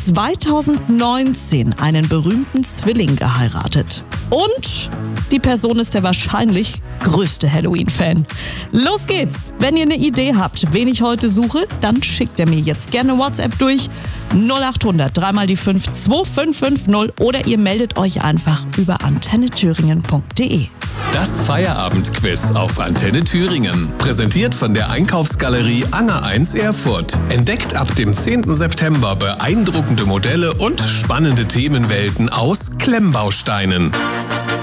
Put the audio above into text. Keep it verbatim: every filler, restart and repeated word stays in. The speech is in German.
zweitausendneunzehn einen berühmten Zwilling geheiratet. Und die Person ist der wahrscheinlich größte Halloween-Fan. Los geht's! Wenn ihr eine Idee habt, wen ich heute suche, dann schickt ihr mir jetzt gerne WhatsApp durch null acht hundert drei mal die fünf zwei fünf fünf null oder ihr meldet euch einfach über antenne thüringen punkt de. Das Feierabendquiz auf Antenne Thüringen. Präsentiert von der Einkaufsgalerie Anger eins Erfurt. Entdeckt ab dem zehnten September beeindruckende Modelle und spannende Themenwelten aus Klemmbausteinen.